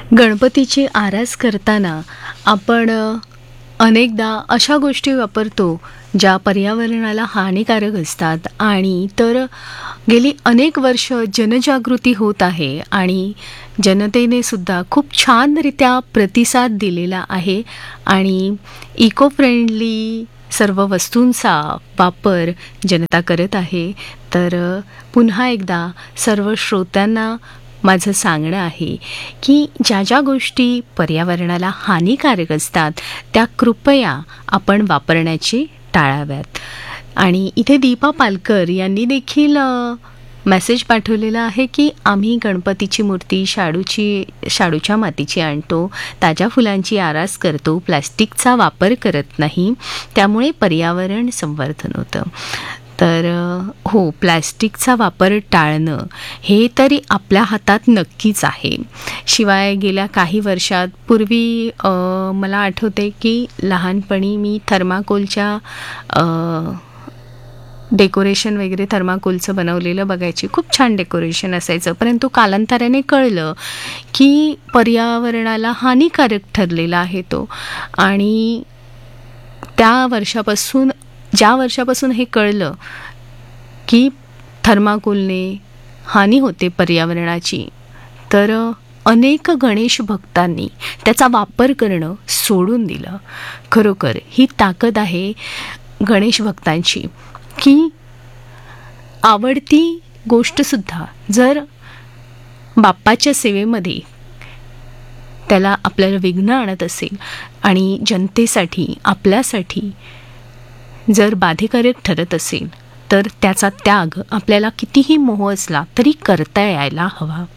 गणपतीची आरास करताना आपण अनेकदा अशा गोष्टी वापरतो ज्या पर्यावरणाला हानिकारक असतात आणि तर गेली अनेक वर्ष जनजागृती होत आहे आणि जनतेने सुद्धा खूप छानरित्या प्रतिसाद दिलेला आहे आणि इको फ्रेंडली सर्व वस्तूंचा वापर जनता करत आहे. तर पुन्हा एकदा सर्व श्रोत्यांना माझं सांगणं आहे की ज्या ज्या गोष्टी पर्यावरणाला हानिकारक असतात त्या कृपया आपण वापरण्याची टाळाव्यात. आणि इथे दीपा पालकर यांनी देखील मेसेज पाठवलेला आहे की आम्ही गणपतीची मूर्ती शाडूच्या मातीची आणतो, ताज्या फुलांची आरास करतो, प्लास्टिकचा वापर करत नाही, त्यामुळे पर्यावरण संवर्धन होतं. तर हो, प्लॅस्टिकचा वापर टाळणं हे तरी आपल्या हातात नक्कीच आहे. शिवाय गेल्या काही वर्षात पूर्वी मला आठवते की लहानपणी मी थर्माकोलच्या डेकोरेशन वगैरे थर्माकोलचं बनवलेलं बघायची. खूप छान डेकोरेशन असायचं. परंतु कालांतराने कळलं की पर्यावरणाला हानिकारक ठरलेला आहे तो. आणि ज्या वर्षापासून हे कळलं की थर्माकोलने हानी होते पर्यावरणाची, तर अनेक गणेश भक्तांनी त्याचा वापर करणं सोडून दिलं. खरोखर ही ताकद आहे गणेश भक्तांची की आवडती गोष्टसुद्धा जर बाप्पाच्या सेवेमध्ये त्याला आपल्याला विघ्न आणत असेल आणि जनतेसाठी आपल्यासाठी जर बाधेकारक ठरत असेल तर त्याचा त्याग आपल्याला कितीही मोह असला तरी करता यायला हवा.